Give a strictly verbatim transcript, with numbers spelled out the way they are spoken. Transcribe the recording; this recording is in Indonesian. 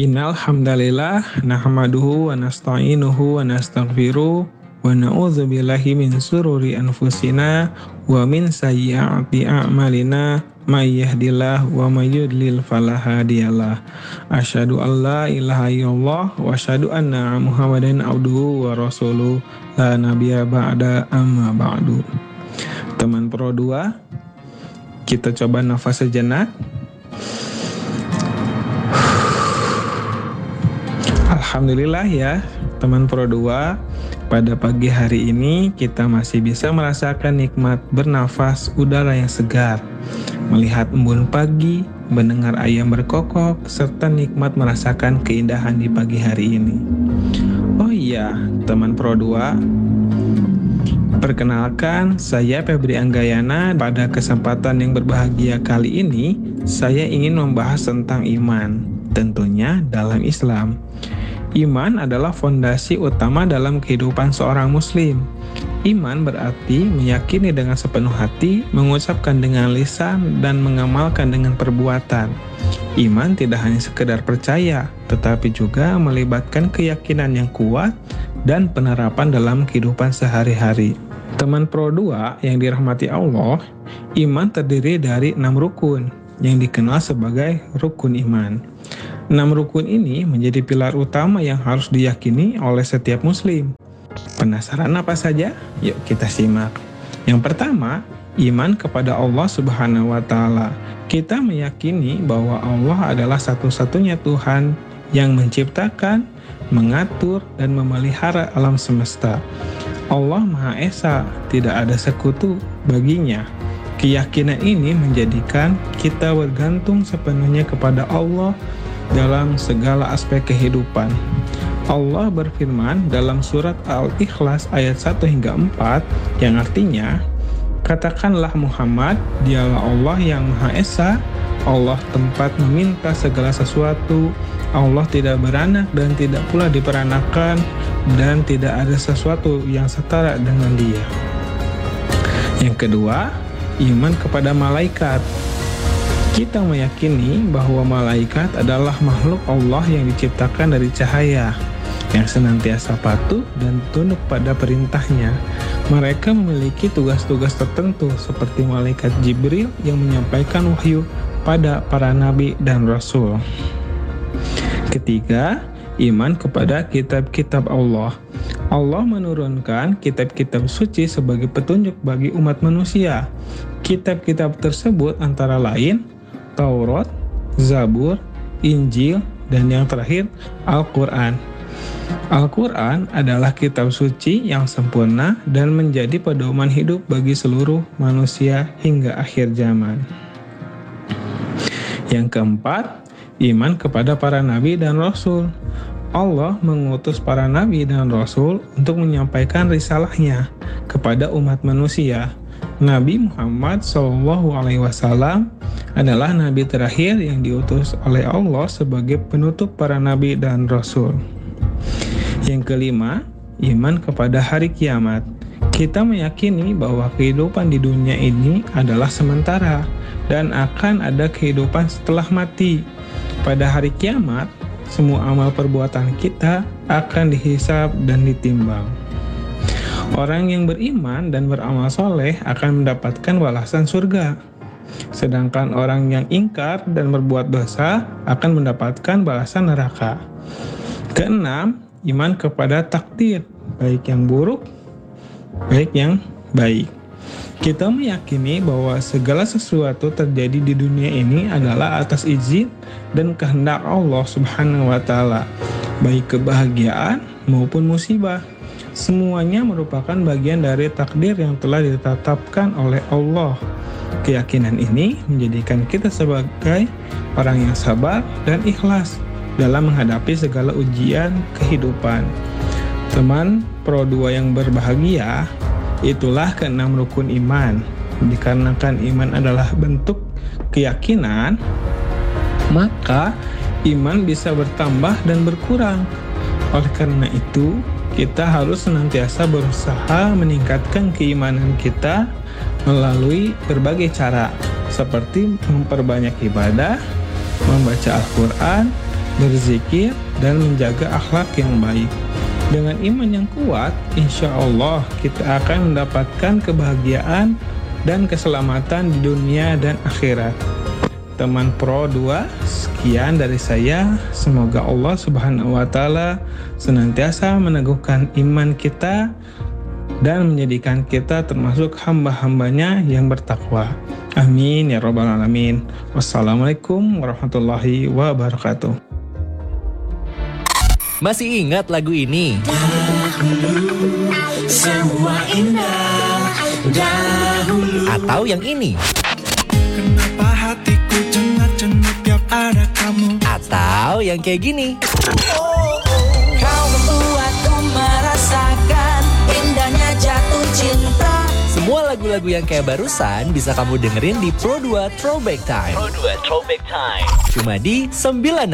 Innal hamdalillah nahmaduhu wa nasta'inuhu wa nastaghfiruh wa na'udzu billahi min sururi anfusina wa min sayyiati a'malina may yahdihillahu wa may yudlil fala hadiyalah. Asyhadu an la ilaha illallah wa asyhadu anna Muhammadan abduhu wa rasuluh la nabiyya ba'da amma ba'du. Teman Pro dua, kita coba nafas sejenak. Alhamdulillah ya teman Pro dua, pada pagi hari ini kita masih bisa merasakan nikmat bernafas udara yang segar, melihat embun pagi, mendengar ayam berkokok, serta nikmat merasakan keindahan di pagi hari ini. Oh iya teman Pro dua, perkenalkan saya Febri Anggayana. Pada kesempatan yang berbahagia kali ini saya ingin membahas tentang iman, tentunya dalam Islam. Iman adalah fondasi utama dalam kehidupan seorang muslim. Iman berarti meyakini dengan sepenuh hati, mengucapkan dengan lisan, dan mengamalkan dengan perbuatan. Iman tidak hanya sekedar percaya, tetapi juga melibatkan keyakinan yang kuat dan penerapan dalam kehidupan sehari-hari. Teman Pro dua yang dirahmati Allah, iman terdiri dari enam rukun yang dikenal sebagai rukun iman. Enam rukun ini menjadi pilar utama yang harus diyakini oleh setiap muslim. Penasaran apa saja? Yuk kita simak. Yang pertama, iman kepada Allah Subhanahu wa Ta'ala. Kita meyakini bahwa Allah adalah satu-satunya Tuhan yang menciptakan, mengatur, dan memelihara alam semesta. Allah Maha Esa, tidak ada sekutu baginya. Keyakinan ini menjadikan kita bergantung sepenuhnya kepada Allah dalam segala aspek kehidupan. Allah berfirman dalam surat Al-Ikhlas ayat satu hingga empat yang artinya, katakanlah Muhammad, dialah Allah yang Maha Esa, Allah tempat meminta segala sesuatu, Allah tidak beranak dan tidak pula diperanakan, dan tidak ada sesuatu yang setara dengan Dia. Yang kedua, iman kepada malaikat. Kita meyakini bahwa malaikat adalah makhluk Allah yang diciptakan dari cahaya, yang senantiasa patuh dan tunduk pada perintahnya. Mereka memiliki tugas-tugas tertentu seperti malaikat Jibril yang menyampaikan wahyu pada para nabi dan rasul. Ketiga, iman kepada kitab-kitab Allah. Allah menurunkan kitab-kitab suci sebagai petunjuk bagi umat manusia. Kitab-kitab tersebut antara lain Taurat, Zabur, Injil, dan yang terakhir Al-Quran. Al-Quran adalah kitab suci yang sempurna dan menjadi pedoman hidup bagi seluruh manusia hingga akhir zaman. Yang keempat, iman kepada para nabi dan rasul. Allah mengutus para nabi dan rasul untuk menyampaikan risalahnya kepada umat manusia. Nabi Muhammad shallallahu alaihi wasallam adalah nabi terakhir yang diutus oleh Allah sebagai penutup para nabi dan rasul. Yang kelima, iman kepada hari kiamat. Kita meyakini bahwa kehidupan di dunia ini adalah sementara dan akan ada kehidupan setelah mati. Pada hari kiamat, semua amal perbuatan kita akan dihisab dan ditimbang. Orang yang beriman dan beramal soleh akan mendapatkan balasan surga. Sedangkan orang yang ingkar dan berbuat dosa akan mendapatkan balasan neraka. Keenam, iman kepada takdir, baik yang buruk, baik yang baik. Kita meyakini bahwa segala sesuatu terjadi di dunia ini adalah atas izin dan kehendak Allah Subhanahu wa Ta'ala, baik kebahagiaan maupun musibah. Semuanya merupakan bagian dari takdir yang telah ditetapkan oleh Allah. Keyakinan ini menjadikan kita sebagai orang yang sabar dan ikhlas dalam menghadapi segala ujian kehidupan. Teman Pro dua yang berbahagia, itulah keenam rukun iman. Dikarenakan iman adalah bentuk keyakinan, maka iman bisa bertambah dan berkurang. Oleh karena itu, kita harus senantiasa berusaha meningkatkan keimanan kita melalui berbagai cara, seperti memperbanyak ibadah, membaca Al-Quran, berzikir, dan menjaga akhlak yang baik. Dengan iman yang kuat, insya Allah kita akan mendapatkan kebahagiaan dan keselamatan di dunia dan akhirat. Teman Pro dua, sekian dari saya. Semoga Allah Subhanahu wa Ta'ala senantiasa meneguhkan iman kita dan menjadikan kita termasuk hamba-hambanya yang bertakwa. Amin ya rabbal alamin. Wassalamualaikum warahmatullahi wabarakatuh. Masih ingat lagu ini? Dahulu semua indah, dahulu. Atau yang ini? Kenapa hatiku cengat-cengat tiap ada kamu? Atau yang kayak gini? Kau membuatku merasakan indahnya jatuh cinta. Semua lagu-lagu yang kayak barusan bisa kamu dengerin di Pro dua Throwback Time. Pro dua Throwback Time. Cuma di sembilan